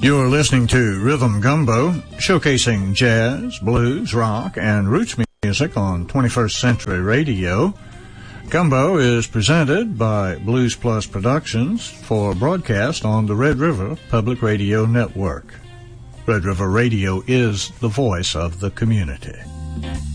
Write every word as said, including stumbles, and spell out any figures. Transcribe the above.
You're listening to Rhythm Gumbo, showcasing jazz, blues, rock, and roots music on twenty-first Century Radio. Gumbo is presented by Blues Plus Productions for broadcast on the Red River Public Radio Network. Red River Radio is the voice of the community.